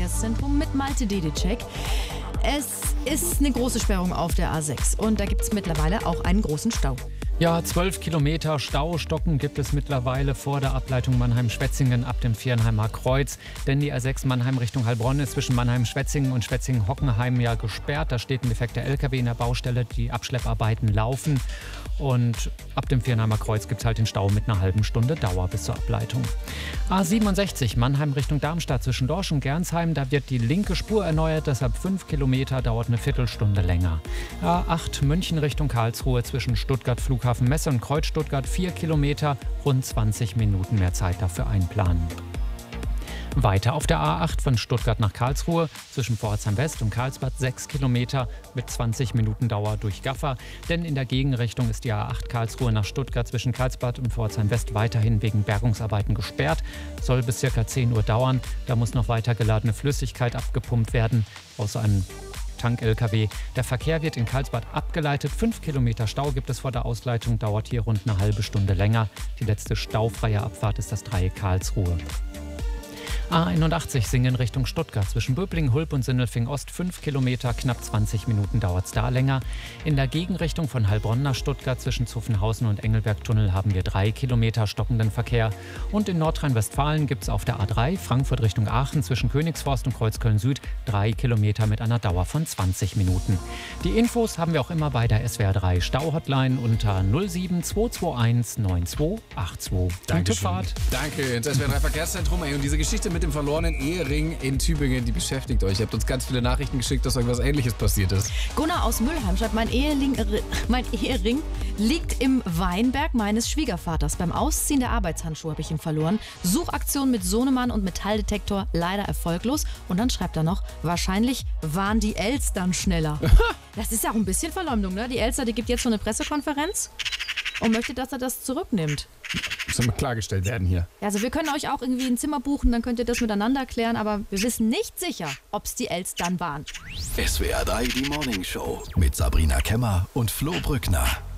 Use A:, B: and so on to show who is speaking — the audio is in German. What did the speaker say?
A: Verkehrszentrum mit Malte Dedicek. Es ist eine große Sperrung auf der A6 und da gibt es mittlerweile auch einen großen Stau.
B: Ja, 12 Kilometer Staustocken gibt es mittlerweile vor der Ableitung Mannheim-Schwetzingen ab dem Viernheimer Kreuz. Denn die A6 Mannheim Richtung Heilbronn ist zwischen Mannheim-Schwetzingen und Schwetzingen-Hockenheim ja gesperrt. Da steht ein defekter LKW in der Baustelle, die Abschlepparbeiten laufen. Und ab dem Viernheimer Kreuz gibt es halt den Stau mit einer halben Stunde Dauer bis zur Ableitung. A67 Mannheim Richtung Darmstadt zwischen Dorsch und Gernsheim, da wird die linke Spur erneuert, deshalb 5 Kilometer, dauert eine Viertelstunde länger. A8 München Richtung Karlsruhe zwischen Stuttgart Flughafen Messe und Kreuz Stuttgart 4 Kilometer, rund 20 Minuten mehr Zeit dafür einplanen. Weiter auf der A8 von Stuttgart nach Karlsruhe zwischen Pforzheim West und Karlsbad 6 Kilometer mit 20 Minuten Dauer durch Gaffer. Denn in der Gegenrichtung ist die A8 Karlsruhe nach Stuttgart zwischen Karlsbad und Pforzheim West weiterhin wegen Bergungsarbeiten gesperrt. Soll bis ca. 10 Uhr dauern. Da muss noch weiter geladene Flüssigkeit abgepumpt werden aus einem Tank-LKW. Der Verkehr wird in Karlsbad abgeleitet. 5 Kilometer Stau gibt es vor der Ausleitung, dauert hier rund eine halbe Stunde länger. Die letzte staufreie Abfahrt ist das Dreieck Karlsruhe. A81 Singen Richtung Stuttgart zwischen Böblingen, Hulb und Sindelfingen Ost 5 Kilometer, knapp 20 Minuten dauert es da länger. In der Gegenrichtung von Heilbronn nach Stuttgart zwischen Zuffenhausen und Engelbergtunnel haben wir 3 Kilometer stockenden Verkehr. Und in Nordrhein-Westfalen gibt es auf der A3 Frankfurt Richtung Aachen zwischen Königsforst und Kreuzköln Süd 3 Kilometer mit einer Dauer von 20 Minuten. Die Infos haben wir auch immer bei der SWR3 Stau-Hotline unter 07221 9282.
C: Danke.
B: Fahrt.
C: Danke ins SWR3 Verkehrszentrum. Und diese Geschichte mit dem verlorenen Ehering in Tübingen, die beschäftigt euch. Ihr habt uns ganz viele Nachrichten geschickt, dass irgendwas Ähnliches passiert ist.
A: Gunnar aus Mülheim schreibt, mein Ehering liegt im Weinberg meines Schwiegervaters. Beim Ausziehen der Arbeitshandschuhe habe ich ihn verloren. Suchaktion mit Sohnemann und Metalldetektor leider erfolglos. Und dann schreibt er noch, wahrscheinlich waren die Elstern schneller. Das ist ja auch ein bisschen Verleumdung, ne? Die Elster, die gibt jetzt schon eine Pressekonferenz und möchte, dass er das zurücknimmt.
C: Soll mal klargestellt werden hier.
A: Ja, also wir können euch auch irgendwie ein Zimmer buchen, dann könnt ihr das miteinander klären, aber wir wissen nicht sicher, ob es die Elstern waren.
D: SWR3 die Morning Show mit Sabrina Kemmer und Flo Brückner.